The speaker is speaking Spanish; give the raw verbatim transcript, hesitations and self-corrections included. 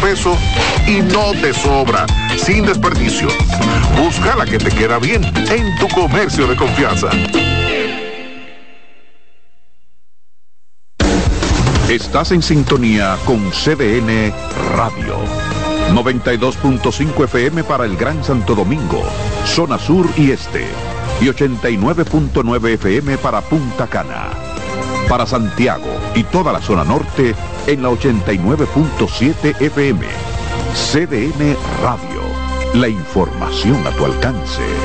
peso y no te sobra, sin desperdicio. Busca la que te queda bien en tu comercio de confianza. Estás en sintonía con C D N Radio. noventa y dos punto cinco F M para el Gran Santo Domingo, zona sur y este. Y ochenta y nueve punto nueve F M para Punta Cana. Para Santiago y toda la zona norte en la ochenta y nueve punto siete F M. C D N Radio. La información a tu alcance.